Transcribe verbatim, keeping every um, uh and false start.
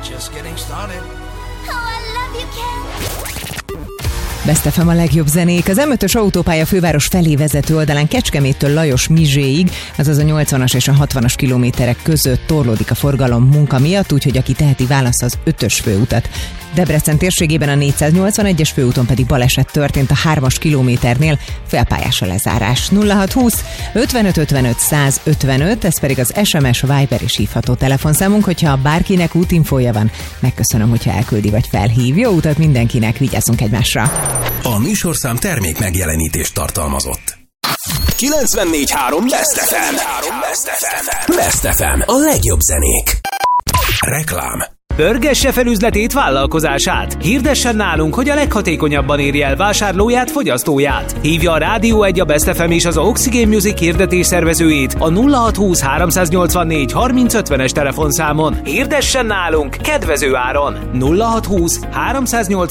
Just getting started. Oh, I love you, Ken. Best ef em a legjobb zenék. Az em ötös autópálya főváros felé vezető oldalán Kecskeméttől Lajos Mizséig, azaz a nyolcvanas és a hatvanas kilométerek között torlódik a forgalom munka miatt, úgyhogy aki teheti, válasz az ötös főutat. Debrecen térségében a négyszáznyolcvanegyes főúton pedig baleset történt a hármas kilométernél, félpályás a lezárás. nulla hat húsz ötvenöt ötvenöt száz ötvenöt, ez pedig az es em es, Viber és hívható telefonszámunk, hogyha bárkinek útinfója van, megköszönöm, hogyha elküldi vagy felhív. Jó utat mindenkinek, vigyázzunk egymásra! A műsorszám termék megjelenítést tartalmazott. kilencvennégy három Best ef em. Best ef em. A legjobb zenék. Reklám. Pörgesse fel üzletét, vállalkozását. Hirdessen nálunk, hogy a leghatékonyabban érje el vásárlóját, fogyasztóját. Hívja a Rádió egy, a Best ef em és az Oxygen Music hirdetés szervezőjét a nulla hat húsz háromszáznyolcvannégy harminc ötvenes telefonszámon. Hirdessen nálunk kedvező áron. nulla hat húsz háromszáznyolcvannégy